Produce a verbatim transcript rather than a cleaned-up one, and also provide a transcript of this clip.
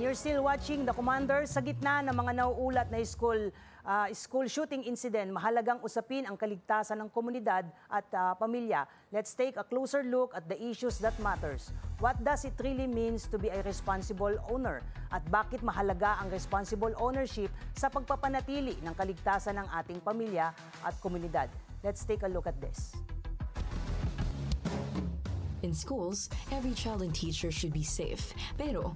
And you're still watching The Commander. Sa gitna ng mga nauulat na school, uh, school shooting incident, mahalagang usapin ang kaligtasan ng komunidad at uh, pamilya. Let's take a closer look at the issues that matters. What does it really means to be a responsible owner? At bakit mahalaga ang responsible ownership sa pagpapanatili ng kaligtasan ng ating pamilya at komunidad? Let's take a look at this. In schools, every child and teacher should be safe. Pero